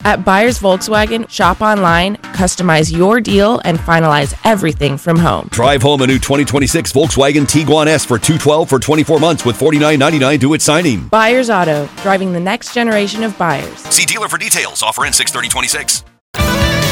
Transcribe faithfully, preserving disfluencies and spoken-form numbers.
At Buyers Volkswagen, shop online, customize your deal, and finalize everything from home. Drive home a new twenty twenty-six Volkswagen Tiguan S for two hundred twelve dollars for twenty-four months with forty-nine ninety-nine due at signing. Buyers Auto, driving the next generation of buyers. See dealer for details. Offer ends six thirty twenty-six.